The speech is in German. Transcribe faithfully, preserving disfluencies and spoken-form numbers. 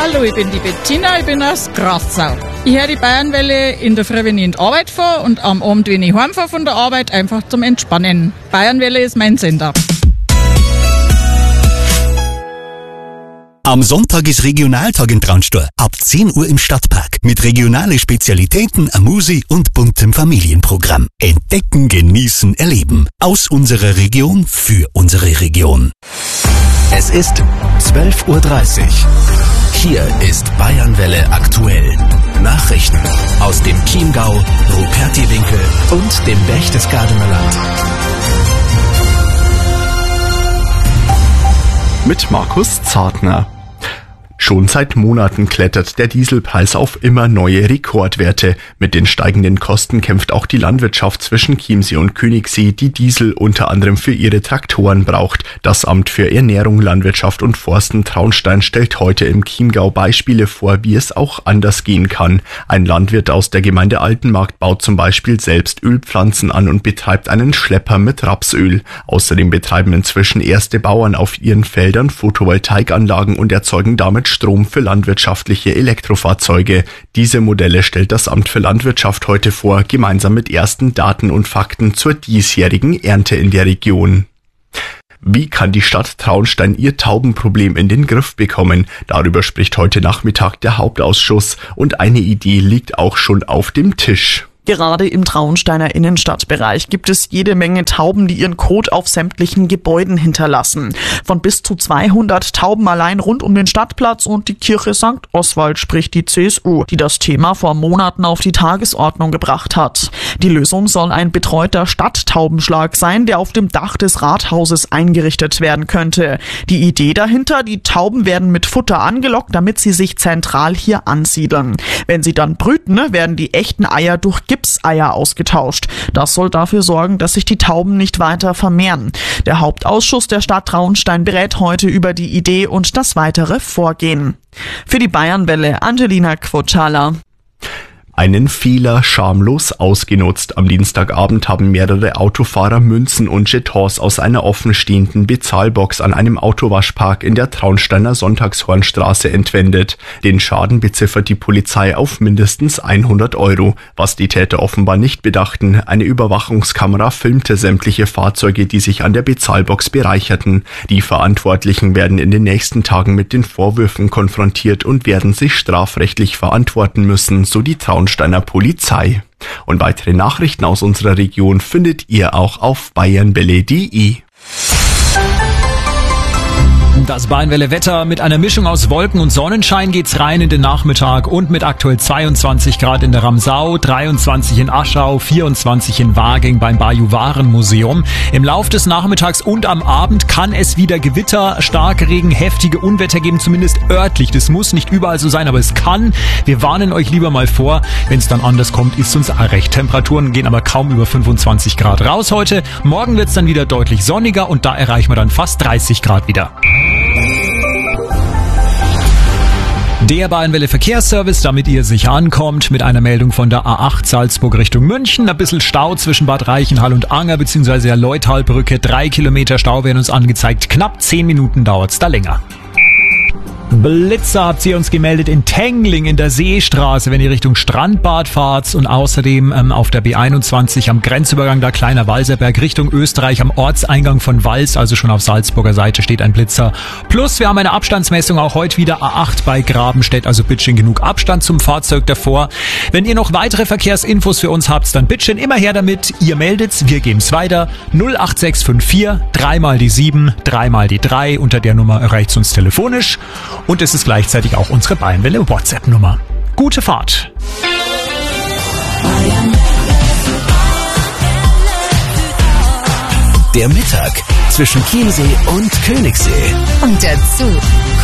Hallo, ich bin die Bettina, ich bin aus Grassau. Ich höre die Bayernwelle in der Früh, wenn ich in die Arbeit fahre und am Abend, wenn ich heimfahre von der Arbeit, einfach zum Entspannen. Bayernwelle ist mein Sender. Am Sonntag ist Regionaltag in Traunstein. Ab zehn Uhr im Stadtpark. Mit regionale Spezialitäten, Amusi und buntem Familienprogramm. Entdecken, genießen, erleben. Aus unserer Region für unsere Region. Es ist zwölf Uhr dreißig. Hier ist Bayernwelle aktuell. Nachrichten aus dem Chiemgau, Rupertiwinkel und dem Berchtesgadener Land. Mit Markus Zartner. Schon seit Monaten klettert der Dieselpreis auf immer neue Rekordwerte. Mit den steigenden Kosten kämpft auch die Landwirtschaft zwischen Chiemsee und Königssee, die Diesel unter anderem für ihre Traktoren braucht. Das Amt für Ernährung, Landwirtschaft und Forsten Traunstein stellt heute im Chiemgau Beispiele vor, wie es auch anders gehen kann. Ein Landwirt aus der Gemeinde Altenmarkt baut zum Beispiel selbst Ölpflanzen an und betreibt einen Schlepper mit Rapsöl. Außerdem betreiben inzwischen erste Bauern auf ihren Feldern Photovoltaikanlagen und erzeugen damit Strom für landwirtschaftliche Elektrofahrzeuge. Diese Modelle stellt das Amt für Landwirtschaft heute vor, gemeinsam mit ersten Daten und Fakten zur diesjährigen Ernte in der Region. Wie kann die Stadt Traunstein ihr Taubenproblem in den Griff bekommen? Darüber spricht heute Nachmittag der Hauptausschuss und eine Idee liegt auch schon auf dem Tisch. Gerade im Traunsteiner Innenstadtbereich gibt es jede Menge Tauben, die ihren Kot auf sämtlichen Gebäuden hinterlassen. Von bis zu zweihundert Tauben allein rund um den Stadtplatz und die Kirche Sankt Oswald spricht die C S U, die das Thema vor Monaten auf die Tagesordnung gebracht hat. Die Lösung soll ein betreuter Stadttaubenschlag sein, der auf dem Dach des Rathauses eingerichtet werden könnte. Die Idee dahinter, die Tauben werden mit Futter angelockt, damit sie sich zentral hier ansiedeln. Wenn sie dann brüten, werden die echten Eier durch Gipseier ausgetauscht. Das soll dafür sorgen, dass sich die Tauben nicht weiter vermehren. Der Hauptausschuss der Stadt Traunstein berät heute über die Idee und das weitere Vorgehen. Für die Bayernwelle Angelina Quotschala. Einen Fehler schamlos ausgenutzt. Am Dienstagabend haben mehrere Autofahrer Münzen und Jetons aus einer offenstehenden Bezahlbox an einem Autowaschpark in der Traunsteiner Sonntagshornstraße entwendet. Den Schaden beziffert die Polizei auf mindestens hundert Euro. Was die Täter offenbar nicht bedachten, eine Überwachungskamera filmte sämtliche Fahrzeuge, die sich an der Bezahlbox bereicherten. Die Verantwortlichen werden in den nächsten Tagen mit den Vorwürfen konfrontiert und werden sich strafrechtlich verantworten müssen, so die Traunsteiner Traunsteiner Polizei. Und weitere Nachrichten aus unserer Region findet ihr auch auf bayernwelle punkt de. Das Bayernwelle-Wetter mit einer Mischung aus Wolken und Sonnenschein geht's rein in den Nachmittag und mit aktuell zweiundzwanzig Grad in der Ramsau, dreiundzwanzig in Aschau, vierundzwanzig in Waging beim Bajuwaren-Museum. Im Lauf des Nachmittags und am Abend kann es wieder Gewitter, Starkregen, heftige Unwetter geben, zumindest örtlich. Das muss nicht überall so sein, aber es kann. Wir warnen euch lieber mal vor. Wenn es dann anders kommt, ist uns recht. Temperaturen gehen aber kaum über fünfundzwanzig Grad raus heute. Morgen wird's dann wieder deutlich sonniger und da erreichen wir dann fast dreißig Grad wieder. Der Bayernwelle Verkehrsservice, damit ihr sicher ankommt, mit einer Meldung von der A acht Salzburg Richtung München. Ein bisschen Stau zwischen Bad Reichenhall und Anger bzw. der Leutalbrücke. Drei Kilometer Stau werden uns angezeigt. Knapp zehn Minuten dauert's da länger. Blitzer habt ihr uns gemeldet in Tengling in der Seestraße, wenn ihr Richtung Strandbad fahrt und außerdem ähm, auf der B einundzwanzig am Grenzübergang da Kleiner Walserberg Richtung Österreich am Ortseingang von Wals, also schon auf Salzburger Seite steht ein Blitzer. Plus wir haben eine Abstandsmessung auch heute wieder A acht bei Grabenstedt, also bitteschön genug Abstand zum Fahrzeug davor. Wenn ihr noch weitere Verkehrsinfos für uns habt, dann bitteschön immer her damit. Ihr meldet's, wir geben's weiter. null acht sechs fünf vier, dreimal die sieben, dreimal die drei. Unter der Nummer erreicht's uns telefonisch. Und es ist gleichzeitig auch unsere Bayernwelle WhatsApp-Nummer. Gute Fahrt! Der Mittag zwischen Chiemsee und Königssee. Und dazu